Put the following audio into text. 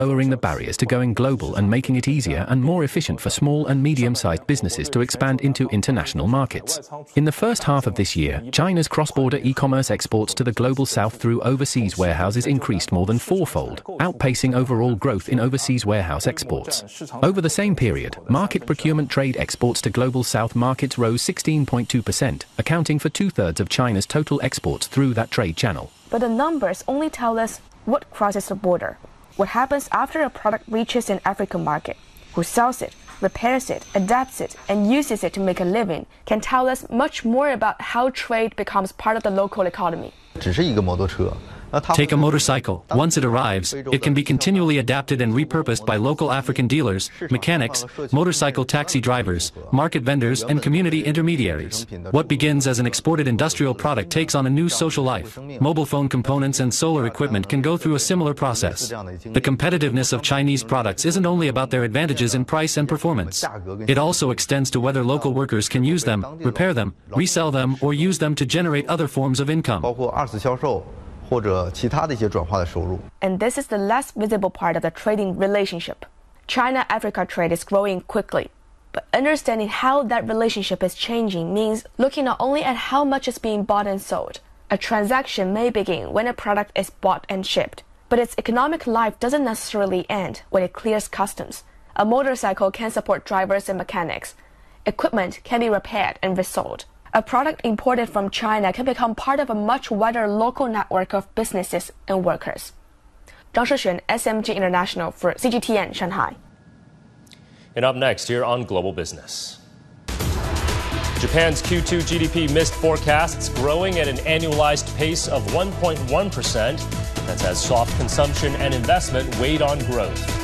lowering the barriers to going global and making it easier and more efficient for small and medium-sized businesses to expand into international markets. In the first half of this year, China's cross-border e-commerce exports to the global south through overseas warehouses increased more than fourfold, outpacing overall growth in overseas warehouse exports. Over the same period, market procurement trade exports to global south markets rose 16.2%, accounting for two-thirds of China's total exports through that trade channel. But the numbers only tell us what crosses the border. What happens after a product reaches an African market? Who sells it, repairs it, adapts it, and uses it to make a living can tell us much more about how trade becomes part of the local economy. Take a motorcycle. Once it arrives, it can be continually adapted and repurposed by local African dealers, mechanics, motorcycle taxi drivers, market vendors, and community intermediaries. What begins as an exported industrial product takes on a new social life. Mobile phone components and solar equipment can go through a similar process. The competitiveness of Chinese products isn't only about their advantages in price and performance. It also extends to whether local workers can use them, repair them, resell them, or use them to generate other forms of income. And this is the less visible part of the trading relationship. China-Africa trade is growing quickly, but understanding how that relationship is changing means looking not only at how much is being bought and sold. A transaction may begin when a product is bought and shipped, but its economic life doesn't necessarily end when it clears customs. A motorcycle can support drivers and mechanics. Equipment can be repaired and resold. A product imported from China can become part of a much wider local network of businesses and workers. Zhang Shixuan, SMG International for CGTN Shanghai. And up next here on Global Business. Japan's Q2 GDP missed forecasts, growing at an annualized pace of 1.1%. That's as soft consumption and investment weighed on growth.